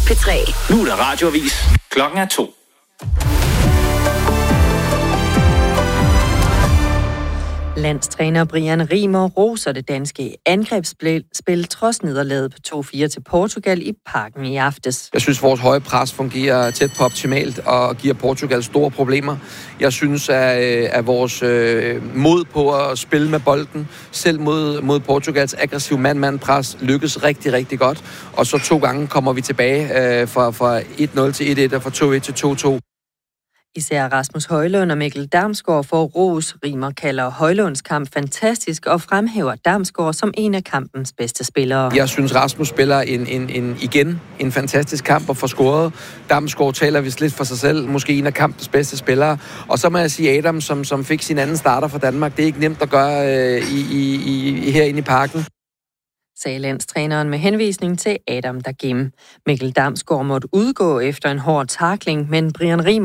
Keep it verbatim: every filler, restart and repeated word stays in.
P tre. Nu er der radioavis. Klokken er to. Landstræner Brian Riemer roser det danske angrebsspil trods nederlaget på to fire til Portugal i Parken i aftes. Jeg synes, vores høje pres fungerer tæt på optimalt og giver Portugal store problemer. Jeg synes, at, at vores øh, mod på at spille med bolden, selv mod, mod Portugals aggressiv mand-mand-pres, lykkes rigtig, rigtig godt. Og så to gange kommer vi tilbage øh, fra, fra et nul til et et og fra to et til to to. Især Rasmus Højlund og Mikkel Damsgaard får ros. Riemer kalder Højlunds kamp fantastisk og fremhæver Damsgaard som en af kampens bedste spillere. Jeg synes, Rasmus spiller en, en, en, igen en fantastisk kamp og får scoret. Damsgaard taler vist lidt for sig selv, måske en af kampens bedste spillere. Og så må jeg sige Adam, som, som fik sin anden starter for Danmark. Det er ikke nemt at gøre øh, i, i, i, herinde i Parken, sagde landstræneren med henvisning til Adam Dagim. Mikkel Damsgaard måtte udgå efter en hård tackling, men Brian Riemer